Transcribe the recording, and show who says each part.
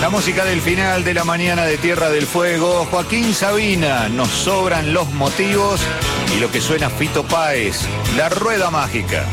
Speaker 1: La música del final de la mañana de Tierra del Fuego, Joaquín Sabina, Nos sobran los motivos, y lo que suena Fito Páez, La Rueda Mágica.